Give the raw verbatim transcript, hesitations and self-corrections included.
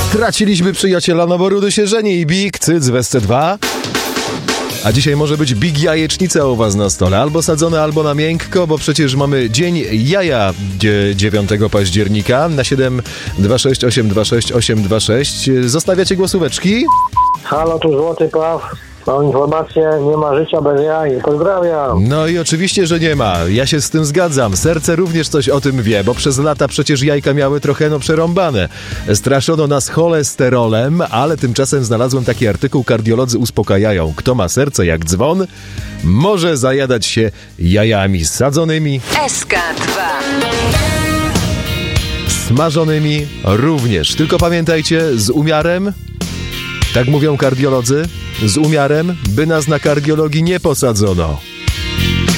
Straciliśmy przyjaciela, no bo Rudy się żeni i Big Cyc w S C dwa. A dzisiaj może być Big Jajecznica u was na stole. Albo sadzone, albo na miękko, bo przecież mamy Dzień Jaja dziewiątego października na siedem dwa sześć osiem dwa sześć osiem dwa sześć. Zostawiacie głosóweczki? Halo, tu Złoty Paw. Mam informację, nie ma życia bez jaj. Pozdrawiam. No i oczywiście, że nie ma. Ja się z tym zgadzam. Serce również coś o tym wie, bo przez lata przecież jajka miały trochę no przerąbane. Straszono nas cholesterolem, ale tymczasem znalazłem taki artykuł. Kardiolodzy uspokajają. Kto ma serce jak dzwon, może zajadać się jajami sadzonymi. S K dwa. Smażonymi również. Tylko pamiętajcie, z umiarem, tak mówią kardiolodzy, z umiarem, by nas na kardiologii nie posadzono.